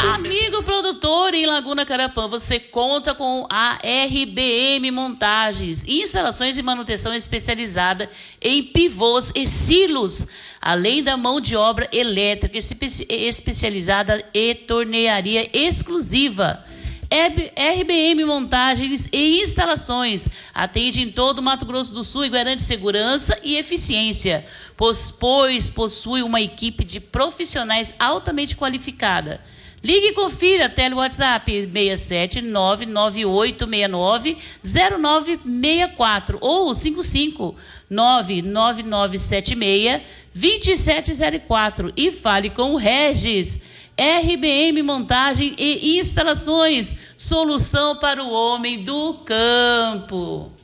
Amigo produtor em Laguna Carapã, você conta com a RBM Montagens, instalações e manutenção especializada em pivôs e silos, além da mão de obra elétrica especializada e tornearia exclusiva. RBM Montagens e Instalações atende em todo o Mato Grosso do Sul e garante segurança e eficiência, pois possui uma equipe de profissionais altamente qualificada. Ligue e confira, tele WhatsApp 67998690964 ou 55999762704 e fale com o Regis. RBM Montagem e Instalações, solução para o homem do campo.